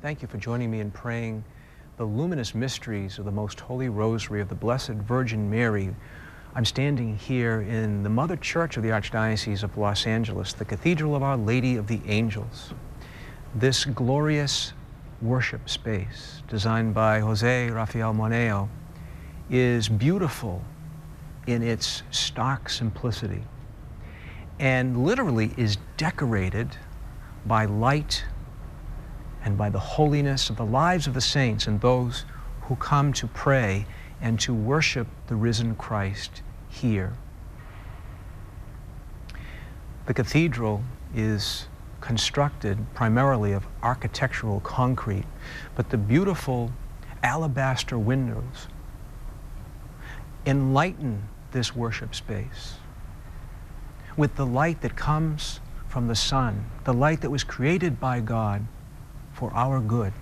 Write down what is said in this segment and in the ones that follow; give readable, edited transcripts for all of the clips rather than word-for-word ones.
Thank you for joining me in praying the luminous mysteries of the Most Holy Rosary of the Blessed Virgin Mary. I'm standing here in the Mother Church of the Archdiocese of Los Angeles, the Cathedral of Our Lady of the Angels. This glorious worship space, designed by Jose Rafael Moneo, is beautiful in its stark simplicity and literally is decorated by light and by the holiness of the lives of the saints and those who come to pray and to worship the risen Christ here. The cathedral is constructed primarily of architectural concrete, but the beautiful alabaster windows enlighten this worship space with the light that comes from the sun, the light that was created by God for our good.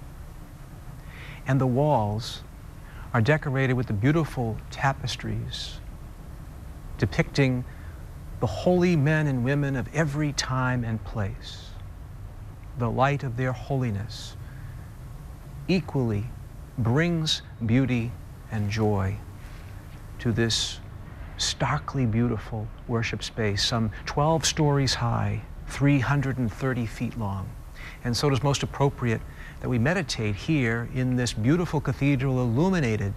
And the walls are decorated with the beautiful tapestries depicting the holy men and women of every time and place. The light of their holiness equally brings beauty and joy to this starkly beautiful worship space, some 12 stories high, 330 feet long. And so it is most appropriate that we meditate here in this beautiful cathedral illuminated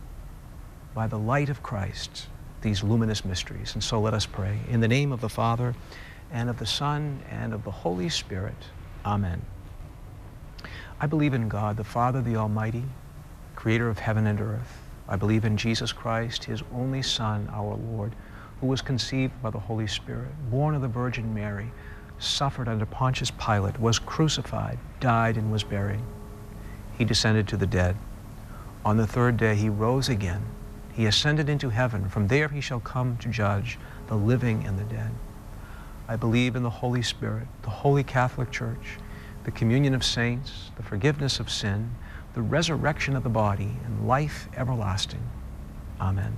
by the light of Christ, these luminous mysteries. And so let us pray. In the name of the Father, and of the Son, and of the Holy Spirit. Amen. I believe in God, the Father, the Almighty, creator of heaven and earth. I believe in Jesus Christ, his only Son, our Lord, who was conceived by the Holy Spirit, born of the Virgin Mary, suffered under Pontius Pilate, was crucified, died, and was buried. He descended to the dead. On the third day he rose again. He ascended into heaven. From there he shall come to judge the living and the dead. I believe in the Holy Spirit, the Holy Catholic Church, the communion of saints, the forgiveness of sin, the resurrection of the body, and life everlasting. Amen.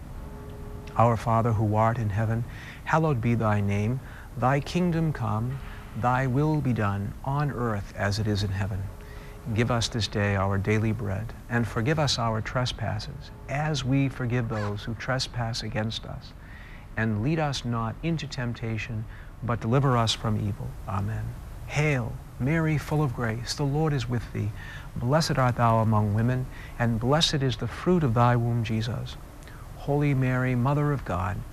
Our Father, who art in heaven, hallowed be thy name. Thy kingdom come, thy will be done on earth as it is in heaven. Give us this day our daily bread, and forgive us our trespasses, as we forgive those who trespass against us. And lead us not into temptation, but deliver us from evil. Amen. Hail, Mary, full of grace, the Lord is with thee. Blessed art thou among women, and blessed is the fruit of thy womb, Jesus. Holy Mary, Mother of God,